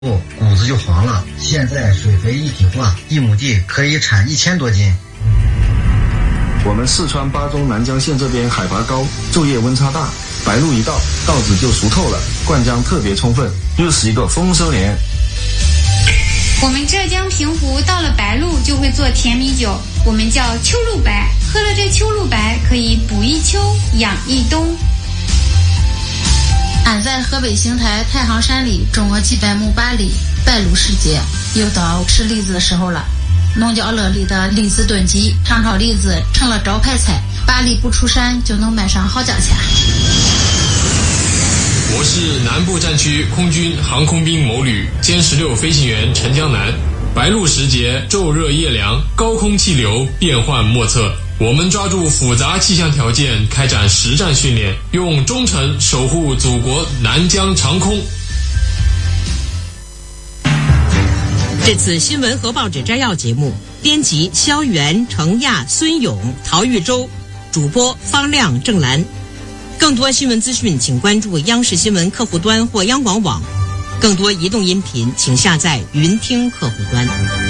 谷子就黄了。现在水肥一体化，1亩地可以产1000多斤。 我们四川巴中南江县这边海拔高，昼夜温差大，白露一到，稻子就熟透了，灌浆特别充分，又是一个丰收年。 我们浙江平湖到了白露就会做甜米酒，我们叫秋露白，喝了这秋露白可以补一秋，养一冬。 俺在河北邢台太行山里种了几百亩八梨，白露时节又到吃栗子的时候了。农家乐里的栗子炖鸡、糖炒栗子成了招牌菜，八梨不出山就能卖上好价钱。 我是南部战区空军航空兵某旅歼16飞行员陈江南。白露时节，昼热夜凉，高空气流变幻莫测，我们抓住复杂气象条件开展实战训练，用忠诚守护祖国南疆长空。 这次新闻和报纸摘要节目，编辑肖元、程亚、孙勇、陶玉洲，主播方亮、郑兰。更多新闻资讯请关注央视新闻客户端或央广网，更多移动音频请下载云听客户端。